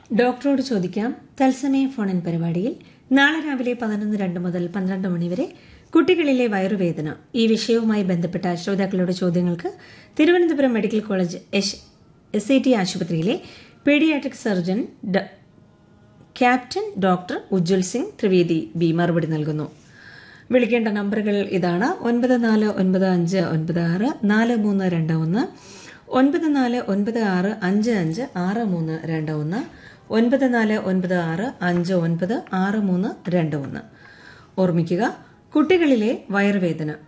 ഡോക്ടറോട് ചോദിക്കാം തത്സമയ ഫോണിൻ പരിപാടിയിൽ നാളെ രാവിലെ 11:02 മുതൽ 12 മണിവരെ കുട്ടികളിലെ വയറുവേദന ഈ വിഷയവുമായി ബന്ധപ്പെട്ട ശ്രോതാക്കളുടെ ചോദ്യങ്ങൾക്ക് തിരുവനന്തപുരം മെഡിക്കൽ കോളേജ് SAT ആശുപത്രിയിലെ paediatric surgeon captain doctor Ujjwal Singh Trivedi B മറുപടി നൽകുന്നു. വിളിക്കേണ്ട നമ്പറുകൾ ഇതാണ്: 9495964321, 9496556321, 9496596321. ഓർമ്മിക്കുക, കുട്ടികളിലെ വയറുവേദന